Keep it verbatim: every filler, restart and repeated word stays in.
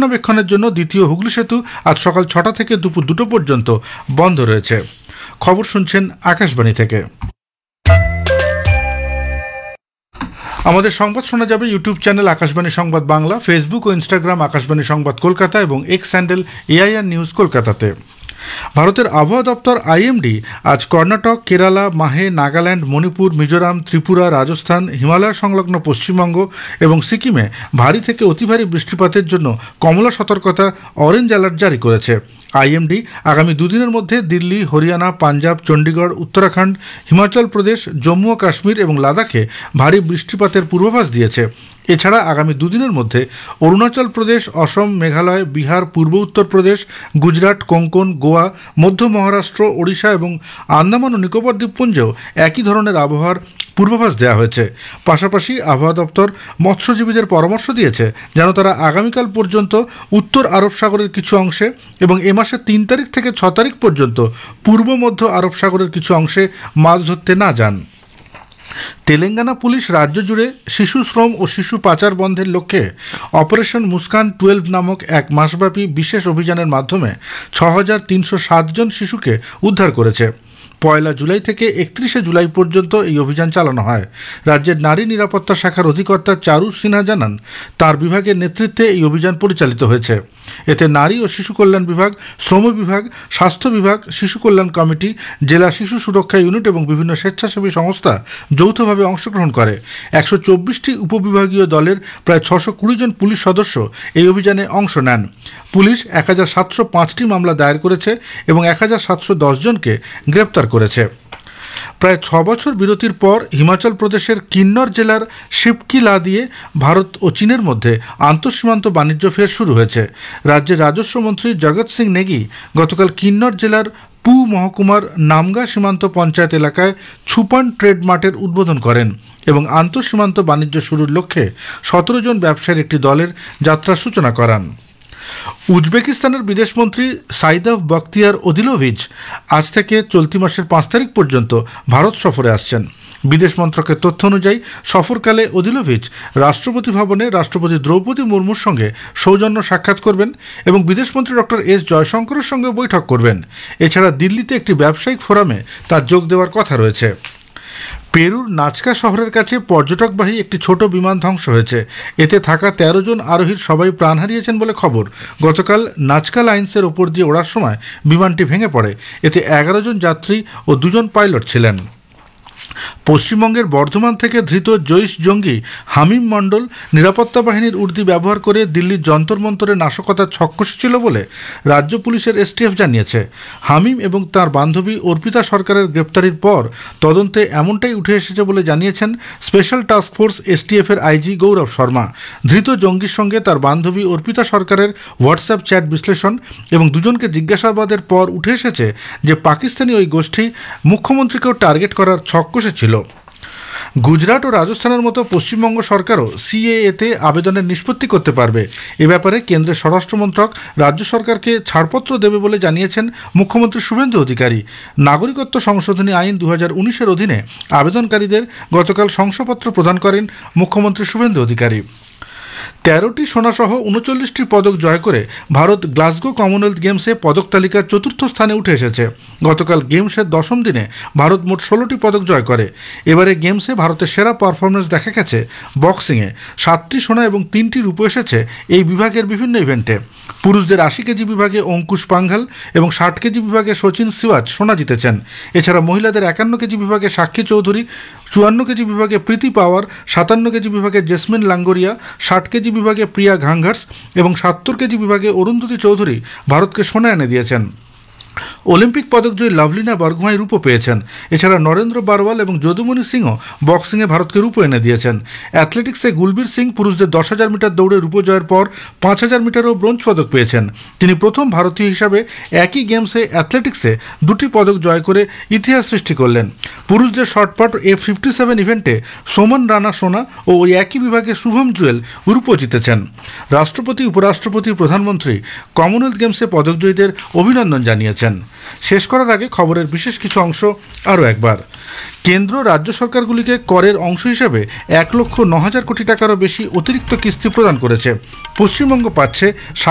রক্ষণাবেক্ষণের জন্য দ্বিতীয় হুগলি সেতু আজ সকাল ছটা থেকে দুপুর দুটো পর্যন্ত বন্ধ রয়েছে। খবর শুনছেন আকাশবাণী থেকে। আমাদের সংবাদ শোনা যাবে ইউটিউব চ্যানেল আকাশবাণী সংবাদ বাংলা, ফেসবুক ও ইনস্টাগ্রাম আকাশবাণী সংবাদ কলকাতা এবং এক্স হ্যান্ডেল এআইআর নিউজ কলকাতাতে। ভারতের আবহাওয়া দপ্তর আইএমডি আজ কর্ণাটক, কেরালা, মাহে, নাগাল্যান্ড, মণিপুর, মিজোরাম, ত্রিপুরা, রাজস্থান, হিমালয় সংলগ্ন পশ্চিমবঙ্গ এবং সিকিমে ভারী থেকে অতি ভারী বৃষ্টিপাতের জন্য কমলা সতর্কতা অরেঞ্জ অ্যালার্ট জারি করেছে। আইএমডি আগামী দুদিনের মধ্যে দিল্লি, হরিয়ানা, পাঞ্জাব, চণ্ডীগড়, উত্তরাখণ্ড, হিমাচল প্রদেশ, জম্মু ও কাশ্মীর এবং লাদাখে ভারী বৃষ্টিপাতের পূর্বাভাস দিয়েছে। এছাড়া আগামী দুদিনের মধ্যে অরুণাচল প্রদেশ, অসম, মেঘালয়, বিহার, পূর্ব উত্তরপ্রদেশ, গুজরাট, কোঙ্কন, গোয়া, মধ্য মহারাষ্ট্র, ওড়িশা এবং আন্দামান ও নিকোবর দ্বীপপুঞ্জেও একই ধরনের আবহাওয়ার পূর্বাভাস দেওয়া হয়েছে। পাশাপাশি আবহাওয়া দপ্তর মৎস্যজীবীদের পরামর্শ দিয়েছে যেন তারা আগামীকাল পর্যন্ত উত্তর আরব সাগরের কিছু অংশে এবং এ মাসের তিন তারিখ থেকে ছ তারিখ পর্যন্ত পূর্ব মধ্য আরব সাগরের কিছু অংশে মাছ ধরতে না যান। তেলেঙ্গানা পুলিশ রাজ্য জুড়ে শিশু শ্রম ও শিশু পাচার বন্ধের লক্ষ্যে অপারেশন মুস্কান টুয়েলভ নামক এক মাসব্যাপী বিশেষ অভিযানের মাধ্যমে ছ হাজার তিনশো সাত জন শিশুকে উদ্ধার করেছে। পয়লা জুলাই থেকে একত্রিশে জুলাই পর্যন্ত এই অভিযান চালানো হয়। রাজ্যের নারী নিরাপত্তা শাখার অধিকর্তা চারু সিনহা জানান, তার বিভাগের নেতৃত্বে এই অভিযান পরিচালিত হয়েছে। এতে নারী ও শিশু কল্যাণ বিভাগ, শ্রম বিভাগ, স্বাস্থ্য বিভাগ, শিশু কল্যাণ কমিটি, জেলা শিশু সুরক্ষা ইউনিট এবং বিভিন্ন স্বেচ্ছাসেবী সংস্থা যৌথভাবে অংশগ্রহণ করে। একশো চব্বিশটি উপবিভাগীয় দলের প্রায় ছশো কুড়ি জন পুলিশ সদস্য এই অভিযানে অংশ নেন। পুলিশ এক হাজার সাতশো পাঁচটি মামলা দায়ের করেছে এবং এক হাজার সাতশো দশ জনকে গ্রেপ্তার করেছে। প্রায় ছ বছর বিরতির পর হিমাচল প্রদেশের কিন্নর জেলার শিবকিলা দিয়ে ভারত ও চীনের মধ্যে আন্তঃসীমান্ত বাণিজ্য ফের শুরু হয়েছে। রাজ্যের রাজস্ব মন্ত্রী জগৎ সিং নেগি গতকাল কিন্নর জেলার পু মহকুমার নামগা সীমান্ত পঞ্চায়েত এলাকায় ছুপান ট্রেড মার্টের উদ্বোধন করেন এবং আন্তঃসীমান্ত বাণিজ্য শুরুর লক্ষ্যে সতেরো জন ব্যবসায়ীর একটি দলের যাত্রার সূচনা করান। উজবেকিস্তানের বিদেশমন্ত্রী সাইদাভ বখতিয়ার ওদিলোভিচ আজ থেকে চলতি মাসের পাঁচ তারিখ পর্যন্ত ভারত সফরে আসছেন। বিদেশ মন্ত্রকের তথ্য অনুযায়ী সফরকালে ওদিলোভিচ রাষ্ট্রপতি ভবনে রাষ্ট্রপতি দ্রৌপদী মুর্মুর সঙ্গে সৌজন্য সাক্ষাৎ করবেন এবং বিদেশমন্ত্রী ডক্টর এস জয়শঙ্করের সঙ্গে বৈঠক করবেন। এছাড়া দিল্লিতে একটি ব্যবসায়িক ফোরামে তার যোগ দেওয়ার কথা রয়েছে। পেরুর নাচকা শহরের কাছে পর্যটকবাহী একটি ছোট বিমান ধ্বংস হয়েছে। এতে থাকা তেরো জন আরোহীর সবাই প্রাণ হারিয়েছেন বলে খবর। গতকাল নাচকা লাইন্সের ওপর দিয়ে ওড়ার সময় বিমানটি ভেঙে পড়ে। এতে এগারো জন যাত্রী ও দুজন পাইলট ছিলেন। পশ্চিমবঙ্গের বর্ধমান থেকে ধৃত জৈশ জঙ্গি হামিম মণ্ডল নিরাপত্তা বাহিনীর উর্দি ব্যবহার করে দিল্লির যন্তর মন্তরে নাশকতার ছক কষেছিল বলে রাজ্য পুলিশের এসটিএফ জানিয়েছে। হামিম এবং তার বান্ধবী অর্পিতা সরকারের গ্রেপ্তারির পর তদন্তে এমনটাই উঠে এসেছে বলে জানিয়েছেন স্পেশাল টাস্ক ফোর্স এসটিএফের আইজি গৌরব শর্মা। ধৃত জঙ্গির সঙ্গে তার বান্ধবী অর্পিতা সরকারের হোয়াটসঅ্যাপ চ্যাট বিশ্লেষণ এবং দুজনকে জিজ্ঞাসাবাদের পর উঠে এসেছে যে পাকিস্তানি ওই গোষ্ঠী মুখ্যমন্ত্রীকেও টার্গেট করার ছক ছিল। গুজরাট ও রাজস্থানের মতো পশ্চিমবঙ্গ সরকারও সিএএতে আবেদনের নিষ্পত্তি করতে পারবে। এ ব্যাপারে কেন্দ্রের স্বরাষ্ট্রমন্ত্রক রাজ্য সরকারকে ছাড়পত্র দেবে বলে জানিয়েছেন মুখ্যমন্ত্রী শুভেন্দু অধিকারী। নাগরিকত্ব সংশোধনী আইন দু হাজার উনিশের অধীনে আবেদনকারীদের গতকাল শংসাপত্র প্রদান করেন মুখ্যমন্ত্রী শুভেন্দু অধিকারী। তেরোটি সোনাসহ উনচল্লিশটি পদক জয় করে ভারত গ্লাসগো কমনওয়েলথ গেমসে পদক তালিকার চতুর্থ স্থানে উঠে এসেছে। গতকাল গেমসের দশম দিনে ভারত মোট ষোলোটি পদক জয় করে। এবারে গেমসে ভারতের সেরা পারফরমেন্স দেখা গেছে বক্সিংয়ে। সাতটি সোনা এবং তিনটি রূপো এসেছে এই বিভাগের বিভিন্ন ইভেন্টে। পুরুষদের আশি কেজি বিভাগে অঙ্কুশ পাঙ্ঘাল এবং ষাট কেজি বিভাগে সচিন সিওয়াজ সোনা জিতেছেন। এছাড়া মহিলাদের একান্ন কেজি বিভাগে সাক্ষী চৌধুরী, চুয়ান্ন কেজি বিভাগে প্রীতি পাওয়ার, সাতান্ন কেজি বিভাগে জেসমিন লাঙ্গরিয়া, ষাট কেজি বিভাগে প্রিয়া ঘাঙ্ঘার্স এবং সত্তর কেজি বিভাগে অরুন্ধতী চৌধুরী ভারতকে সোনা এনে দিয়েছেন। অলিম্পিক পদকজয়ী লাভলিনা বরগোহাঁই রূপো পেয়েছেন। এছাড়া নরেন্দ্র বারওয়াল এবং যদুমণি সিংও বক্সিংয়ে ভারতকে রূপো এনে দিয়েছেন। অ্যাথলেটিক্সে গুলবীর সিং পুরুষদের দশ হাজার মিটার দৌড়ে রূপো জয়ের পর পাঁচ হাজার মিটারও ব্রোঞ্জ পদক পেয়েছেন। তিনি প্রথম ভারতীয় হিসাবে একই গেমসে অ্যাথলেটিক্সে দুটি পদক জয় করে ইতিহাস সৃষ্টি করলেন। পুরুষদের শর্টপাট এ ফিফটি সেভেন ইভেন্টে সোমন রানা সোনা ও ওই একই বিভাগে শুভম জুয়েল রূপো জিতেছেন। রাষ্ট্রপতি, উপরাষ্ট্রপতি, প্রধানমন্ত্রী কমনওয়েলথ গেমসে পদকজয়ীদের অভিনন্দন জানিয়েছেন। শেষ করার আগে খবরের বিশেষ কিছু অংশ আরও একবার। কেন্দ্র রাজ্য সরকারগুলিকে করের অংশ হিসাবে এক লক্ষ ন হাজার কোটি টাকারও বেশি অতিরিক্ত কিস্তি প্রদান করেছে। পশ্চিমবঙ্গ পাচ্ছে